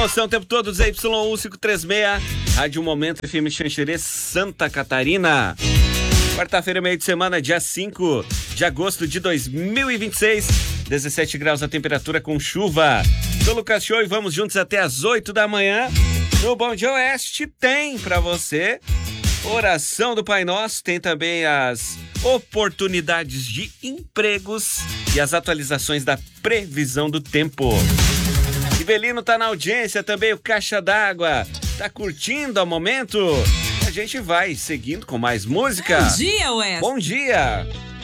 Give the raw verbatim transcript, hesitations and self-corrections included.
promoção o tempo todo, Z Y um cinco três seis, Rádio Momento F M Xanxerê, Santa Catarina. Quarta-feira, meio de semana, dia cinco de agosto de dois mil e vinte e seis, dezessete graus a temperatura com chuva. Sou Lucas Show e vamos juntos até as oito da manhã. No Bom Dia Oeste tem pra você oração do Pai Nosso, tem também as oportunidades de empregos e as atualizações da previsão do tempo. Rivelino tá na audiência, também o Caixa d'Água tá curtindo ao momento. A gente vai seguindo com mais música. Bom dia, Oeste. Bom dia.